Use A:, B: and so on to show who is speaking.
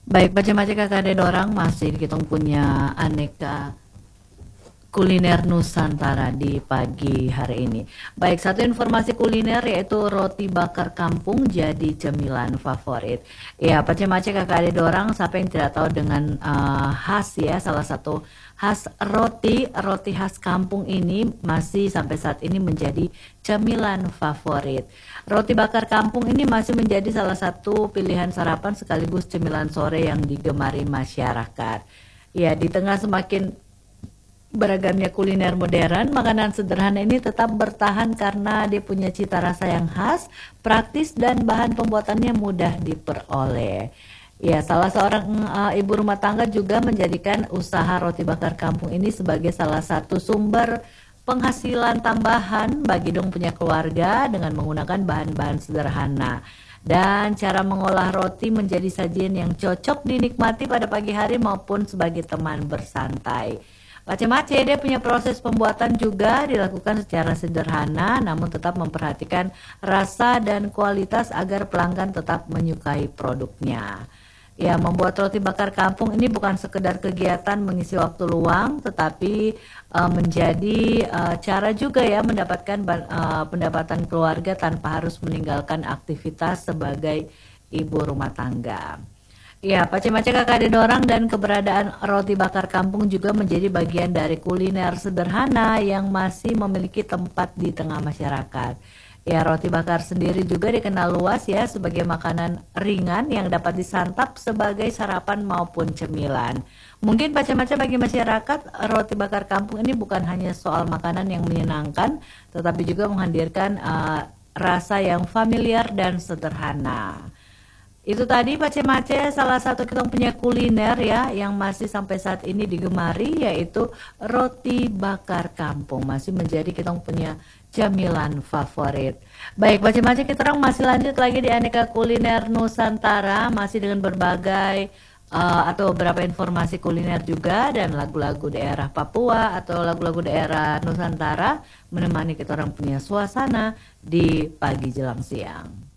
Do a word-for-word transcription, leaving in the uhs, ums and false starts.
A: Baik, macam-macam kakak dorang masih kita punya aneka kuliner Nusantara di pagi hari ini. Baik, satu informasi kuliner yaitu roti bakar kampung jadi cemilan favorit. Ya, macam-macam kakak ada dorang, siapa yang tidak tahu dengan uh, khas ya, salah satu khas roti, roti khas kampung ini masih sampai saat ini menjadi cemilan favorit. Roti bakar kampung ini masih menjadi salah satu pilihan sarapan sekaligus cemilan sore yang digemari masyarakat. Ya, di tengah semakin beragamnya kuliner modern, makanan sederhana ini tetap bertahan karena dia punya cita rasa yang khas, praktis dan bahan pembuatannya mudah diperoleh. Ya, salah seorang uh, ibu rumah tangga juga menjadikan usaha roti bakar kampung ini sebagai salah satu sumber penghasilan tambahan bagi dong punya keluarga dengan menggunakan bahan-bahan sederhana. Dan cara mengolah roti menjadi sajian yang cocok dinikmati pada pagi hari maupun sebagai teman bersantai. Macam-macam dia punya proses pembuatan juga dilakukan secara sederhana namun tetap memperhatikan rasa dan kualitas agar pelanggan tetap menyukai produknya. Ya, membuat roti bakar kampung ini bukan sekedar kegiatan mengisi waktu luang tetapi uh, menjadi uh, cara juga ya mendapatkan uh, pendapatan keluarga tanpa harus meninggalkan aktivitas sebagai ibu rumah tangga. Ya, macam-macam kakak ada dorang dan keberadaan roti bakar kampung juga menjadi bagian dari kuliner sederhana yang masih memiliki tempat di tengah masyarakat. Ya, roti bakar sendiri juga dikenal luas ya sebagai makanan ringan yang dapat disantap sebagai sarapan maupun cemilan. Mungkin macam-macam bagi masyarakat, roti bakar kampung ini bukan hanya soal makanan yang menyenangkan, tetapi juga menghadirkan uh, rasa yang familiar dan sederhana. Itu tadi macam-macam salah satu kita punya kuliner ya yang masih sampai saat ini digemari yaitu roti bakar kampung masih menjadi kita punya camilan favorit. Baik, macam-macam kita orang masih lanjut lagi di aneka kuliner Nusantara masih dengan berbagai uh, atau beberapa informasi kuliner juga dan lagu-lagu daerah Papua atau lagu-lagu daerah Nusantara menemani kita orang punya suasana di pagi jelang siang.